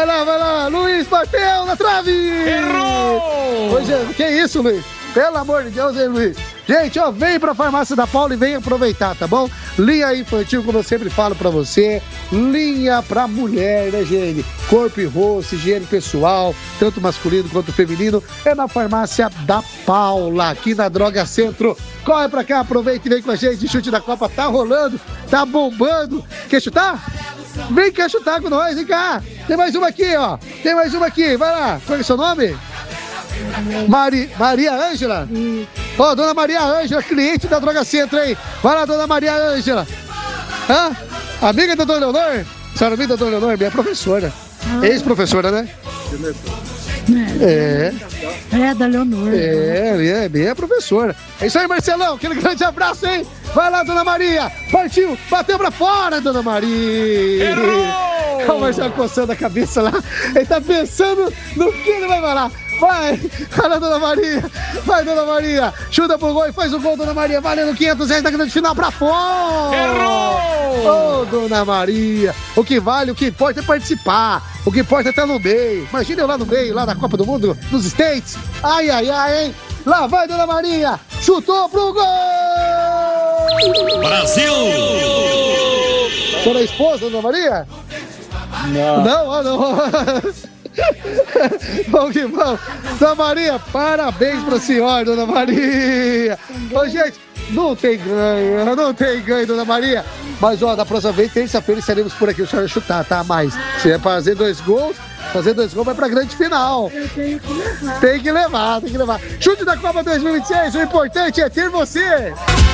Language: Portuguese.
vai lá. Luiz bateu na trave. Errou! Hoje, que isso, Luiz? Pelo amor de Deus, hein, Luiz? Gente, ó, vem pra Farmácia da Paula e vem aproveitar, tá bom? Linha infantil, como eu sempre falo pra você, linha pra mulher, né, gente? Corpo e rosto, higiene pessoal, tanto masculino quanto feminino, é na Farmácia da Paula, aqui na Droga Centro. Corre pra cá, aproveita e vem com a gente, chute da Copa tá rolando, tá bombando. Quer chutar? Vem cá chutar com nós, vem cá. Tem mais uma aqui, ó. Tem mais uma aqui, vai lá. Qual é o seu nome? Maria Ângela? Ó, dona Maria Ângela, cliente da Droga Centro, hein? Vai lá, dona Maria Ângela. Hã? Amiga da dona Leonor? Senhora amiga da dona Leonor, minha professora. Ex-professora, né? É da Leonor. Minha professora. É isso aí, Marcelão. Aquele grande abraço, hein? Vai lá, dona Maria. Partiu, bateu pra fora, dona Maria. Errou! O Marcelo coçando a cabeça lá. Ele tá pensando no que ele vai falar. Vai lá, dona Maria. Vai, dona Maria. Chuta pro gol e faz o gol, dona Maria. Valendo R$500 da grande final pra fora. Errou! Ô, dona Maria. O que vale, o que importa é participar. O que importa é estar no meio. Imagina eu lá no meio, lá na Copa do Mundo, nos States. Ai, ai, ai, hein? Lá vai, dona Maria. Chutou pro gol. Brasil! Sou a esposa, dona Maria? Não. Vamos que vamos. Dona Maria, parabéns pra senhora, dona Maria. Ô, gente, não tem ganho, dona Maria. Mas, ó, da próxima vez, terça-feira, estaremos por aqui. O senhor vai chutar, tá? Mas se é fazer 2 gols, vai pra grande final. Tem que levar. Chute da Copa 2026, o importante é ter você.